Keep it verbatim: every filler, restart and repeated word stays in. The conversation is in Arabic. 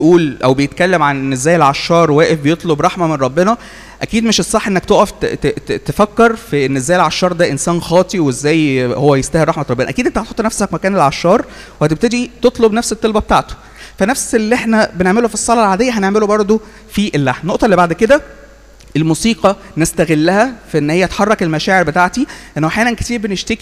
بيقول او بيتكلم عن ان ازاي العشار واقف بيطلب رحمه من ربنا، اكيد مش الصح انك تقف تفكر في ان ازاي العشار ده انسان خاطي وازاي هو يستاهل رحمه ربنا. اكيد انت هتحط نفسك مكان العشار وهتبتدي تطلب نفس الطلبه بتاعته. فنفس اللي احنا بنعمله في الصلاه العاديه هنعمله برضو في اللحن. النقطه اللي بعد كده، الموسيقى نستغلها في ان هي تحرك المشاعر بتاعتي. انه احيانا كتير بنشتكي